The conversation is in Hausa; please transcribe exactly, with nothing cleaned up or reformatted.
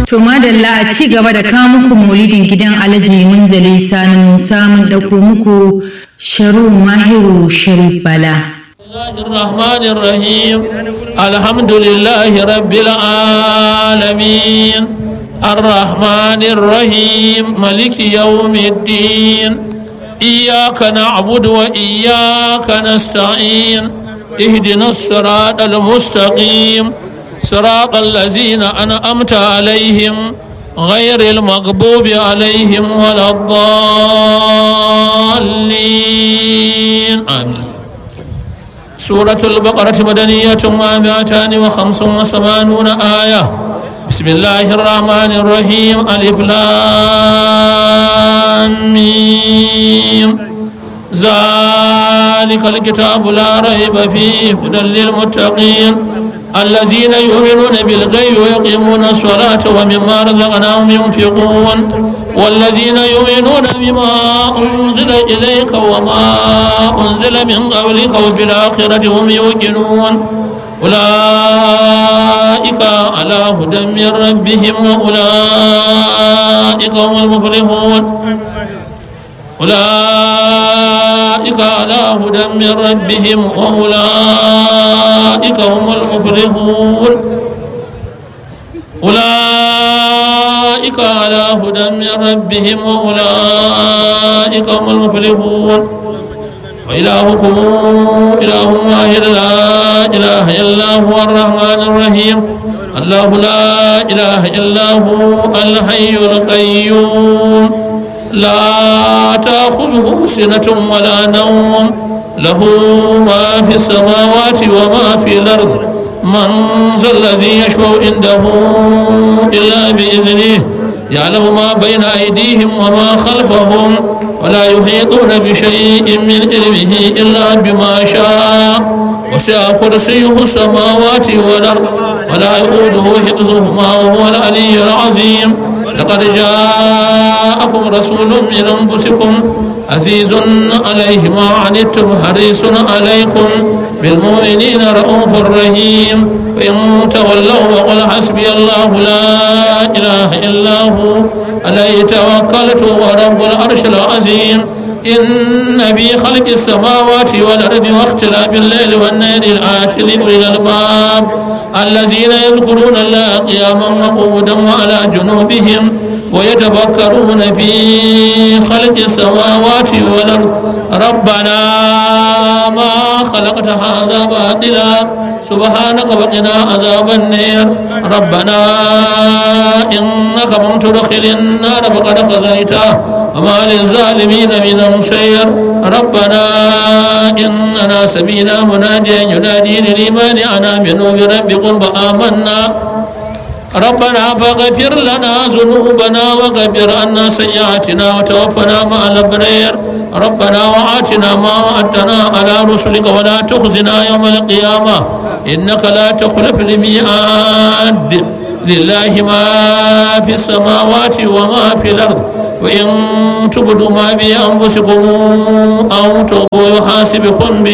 To madalla a ci gaba da kawo muku maulidin gidan Alhaji Munzali Sani Musa mun dauko muku Sharu Mahiru Sharif Bala. Bismillahir Rahmanir Rahim. Alhamdulillahi Rabbil Alamin. Ar-Rahmanir Rahim. Maliki Yawmiddin. Iyyaka na'budu wa iyyaka nasta'in. Ihdinas siratal mustaqim. صراط الذين أنعمت عليهم غير المغضوب عليهم ولا الضالين آمين. سورة البقرة مدنية ومائتان وخمس وثمانون آية. بسم الله الرحمن الرحيم. ألف لام ميم. ذلك الكتاب لا ريب فيه هدى للمتقين الذين يؤمنون بالغيب ويقيمون الصلاة ومما رزقناهم ينفقون والذين يؤمنون بما أنزل إليك وما أنزل من قبلك وبالآخرة هم يوقنون أولئك على هدى من ربهم وأولئك هم المفلحون أولئك على هدى من ربهم وأولئك هم المفلحون أولئك على هدى من ربهم وأولئك هم المفلحون وإلهكم إله واحد لا إله إلا هو الرحمن الرحيم. الله لا إله إلا هو الحي القيوم لا تأخذه سنة ولا نوم له ما في السماوات وما في الأرض من ذا الذي يشفع عنده إلا بإذنه يعلم ما بين أيديهم وما خلفهم ولا يحيطون بشيء من علمه إلا بما شاء وسع كرسيه السماوات والأرض ولا يؤوده حفظهما وهو العلي العظيم. لقد جاءكم رسول من أنفسكم عزيز عليه ما عنتم حريص عليكم بالمؤمنين رؤوف رحيم. فإن تولوا وقل حسبي الله لا إله إلا هو عليه توكلت ورب العرش العظيم. إن في خلق السماوات والأرض واختلاف الليل والنهار لآيات لأولي الألباب الذين يذكرون الله قياما وقعودا وعلى جنوبهم ويتفكرون في خلق السماوات والأرض ربنا ما خلقت هذا باطلا سبحانك وقنا عذاب النار. ربنا إنك من تدخل النار فقد خزيته وما للظالمين من أنصير. ربنا إننا سمعنا مناديا ينادي للإيمان أن آمنوا بربكم فآمنا ربنا فاغفر لنا ذنوبنا وغفر عنا سيئاتنا وتوفنا مع الأبرار. ربنا وآتنا ما وعدتنا على رسلك ولا تخزنا يوم القيامة إنك لا تخلف الميعاد. لله ما في السماوات وما في الأرض وإن تبدوا ما بأنفسكم أو تخفوه يحاسبكم به